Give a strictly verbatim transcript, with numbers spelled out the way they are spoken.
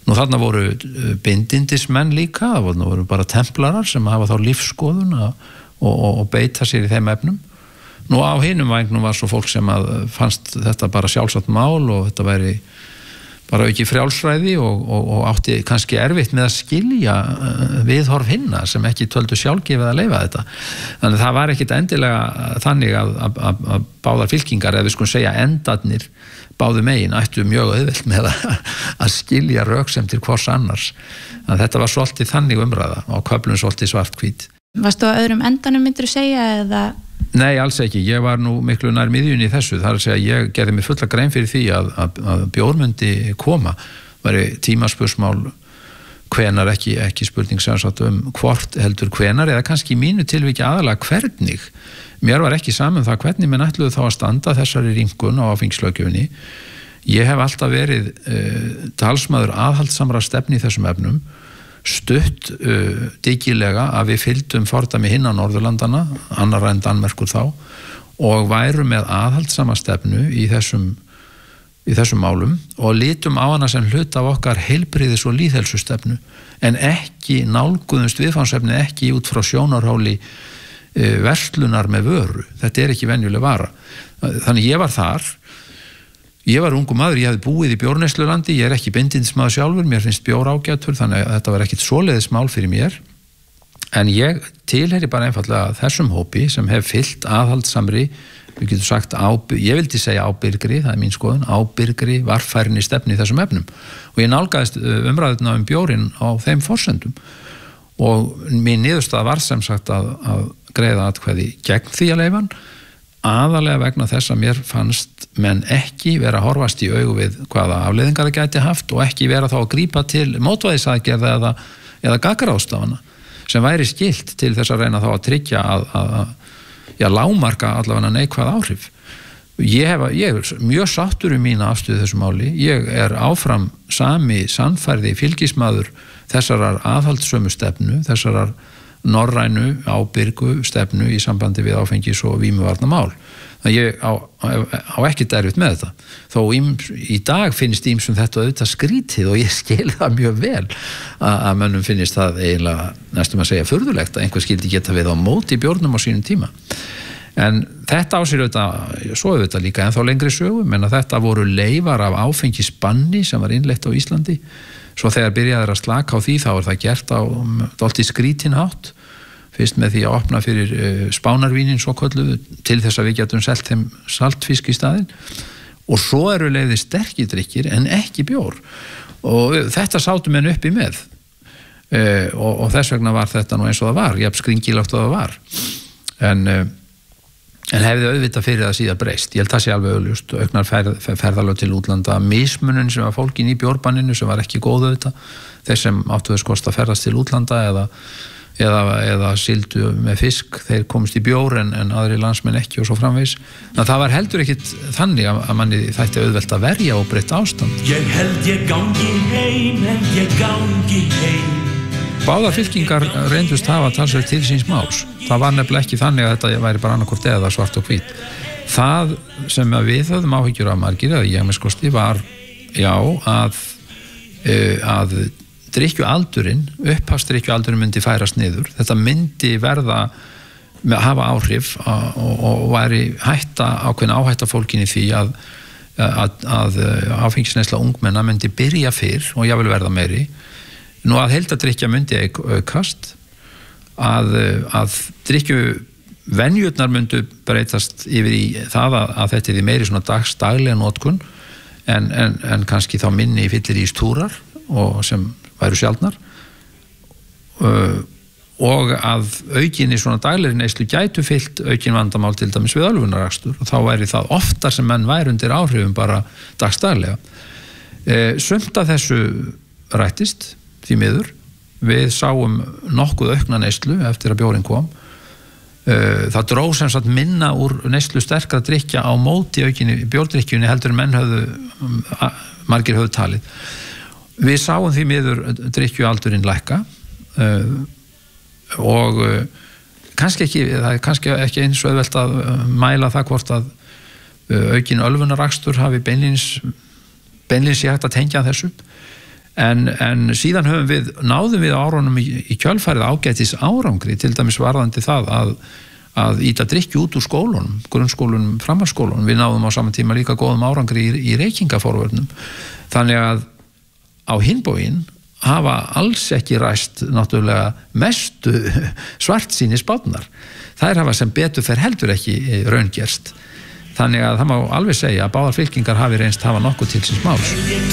Nú þarna voru bindindismenn líka, það voru, voru bara templarar sem hafa þá lífsskoðun og, og, og beita sér í þeim efnum. Nú á hinum vægnum var svo fólk sem að fannst þetta bara sjálfsagt mál og þetta væri bara ekki frjálsræði og, og, og átti kannski erfitt með að skilja viðhorf hinna sem ekki töldu sjálfgefið að leyfa þetta. Þannig það var ekkit endilega þannig að, að, að, að báðar fylkingar, eða við skulum segja endarnir báðu megin ættu mjög auðvelt með að, að skilja röksemdir hvors annars. Þannig þetta var svolítið þannig umræða og köflun svolítið svarthvít. Varstu á öðrum endanum myndir þú segja eða? Nei, alls ekki. Ég var nú miklu nær miðjunni í þessu. Það er að segja, ég gerði mig fulla grein fyrir því að, að, að bjór myndi koma. Það væri tímaspursmál hvenar, ekki, ekki spurning sem sagt um hvort heldur hvenar, eða kannski í mínu tilviki aðalega hvernig. Mér var ekki saman það hvernig menn ætluðu þá að standa þessari rýmkun á áfengislöggjöfinni. Ég hef alltaf verið uh, talsmaður aðhaldsamra stefni í þessum efnum, stutt uh, dyggilega að við fylgdum fordæmi hinna Norðurlandana, annarra en Danmerkur þá, og værum með aðhaldsama stefnu í þessum, í þessum málum og litum á hana sem hluta af okkar heilbrigðis- og lýðheilsustefnu, en ekki nálguðumst viðfangsefni ekki út frá sjónarhóli uh, verslunar með vöru. Þetta er ekki venjuleg vara. Þannig ég var þar. Ég var ungu maður, ég hefði búið í bjórneyslulandi, ég er ekki bindindismaður sjálfur, mér finnst bjór ágætur, þannig að þetta var ekkit svoleiðis mál fyrir mér. En ég tilheyri bara einfallega þessum hópi sem hef fyllt aðhaldsamri, við getum sagt, ábyr, ég vildi segja ábyrgri, það er mín skoðun, ábyrgri varfærinni stefni í þessum efnum. Og ég nálgaðist umræðuna um bjórinn á þeim forsendum. Og mín niðurstaða var sem sagt að, að greiða atkvæði gegn því að leyfa hann, aðalega vegna þess að mér fannst menn ekki vera að horfast í augu við hvaða afleiðingar það gæti haft og ekki vera þá að grípa til mótvægisaðgerða eða, eða gaggarástafana sem væri skylt til þess að reyna þá að tryggja að, að, að já, lágmarka allavega neikvæð áhrif. Ég, hef, ég er mjög sáttur um mína afstöðu þessu máli. Ég er áfram sami sannfærði fylgismaður þessarar aðhaldssömu stefnu, þessarar norrænu ábyrgu stefnu í sambandi við áfengis- og vímuvarnamál. Þannig ég á, á ekki derfitt með þetta. Þó ím, í dag finnst ýmsum þetta auðvitað skrítið og ég skil það mjög vel að, að mönnum finnst það eiginlega næstum að segja furðulegt að einhver skildi geta við á móti bjórnum á sínum tíma. En þetta á sér auðvitað, svo auðvitað líka ennþá lengri sögum, en að þetta voru leifar af áfengisbanni sem var innleitt á Íslandi. Svo þegar byrjaði að slaka á því þá er það gert á dálítið skrítin hátt, fyrst með því að opna fyrir uh, spánarvínin svo kölluðu til þess að við getum selt þeim saltfisk í staðinn og svo eru leiðir sterkidrykkir en ekki bjór og uh, þetta sátu menn uppi með uh, og, og þess vegna var þetta nú eins og það var, jafn skringilagt og það var en uh, en hefði auðvitað fyrir það síðan breyst. Ég held það sé alveg auðljúst, auknar ferð, ferðalög til útlanda, mismunun sem var fólkin í bjórbanninu sem var ekki góð auðvitað, þeir sem áttu þess kost að ferðast til útlanda eða, eða, eða sildu með fisk, þeir komist í bjór en, en aðri landsmenn ekki og svo framvegis. Það var heldur ekkit þannig að, að manni þætti auðvelt að verja og breytta ástand. Ég held ég gangi heim, en ég gangi heim. Báðar fylkingar reyndust hafa talsvert til síns máls. Það var nefnilega ekki þannig að þetta væri bara annarkvort eða svart og hvít. Það sem við höfðum áhyggjur af margir, eða ég með skosti, var já, að, að drykkjualdurinn, upphafsdrykkjualdurinn myndi færast niður. Þetta myndi verða, hafa áhrif og, og væri hætta, ákveðin áhætta fólkinni því að, að, að áfengisneysla ungmenna myndi byrja fyrr og ég vil verða meiri. Nú að heildardrykkja myndi aukast, að, að drykkju venjurnar myndu breytast yfir í það að, að þetta er því meiri svona dags, daglega notkun en, en, en kannski þá minni fyllir í stúrar og sem væru sjaldnar uh, og að aukinni svona daglegri neyslu gætu fyllt aukin vandamál til dæmis við ölvunarakstur og þá væri það oftar sem menn væri undir áhrifum bara dagsdaglega. Uh, sumt af þessu rættist því miður. Við sáum nokkuð aukna neyslu eftir að bjórinn kom. Það dró sem sagt minna úr neyslu sterkra drykkja á móti aukinni bjórdrykkjunni heldur en menn höfðu, margir höfðu talið. Við sáum því miður drykkjualdurinn lækka og kannski ekki, það er kannski ekki eins og auðvelt að mæla það hvort að aukin ölvunarakstur hafi beinlínis beinlínis ég hægt að tengja þessu. en, en síðan höfum við náðum við árunum í, í kjölfærið ágætis árangri, til dæmis varðandi það að að íta drykki út úr skólunum, grunnskólunum, framhaldsskólunum. Við náðum á saman tíma líka góðum árangri í, í reykingaforvörnum. Þannig að á hinbóginn hafa alls ekki ræst náttúrulega mestu svartsýni spárnar. Þær hafa sem betur fer heldur ekki raungerst. Þannig að það má alveg segja að báðar fylkingar hafi reynst hafa nokkuð til síns máls.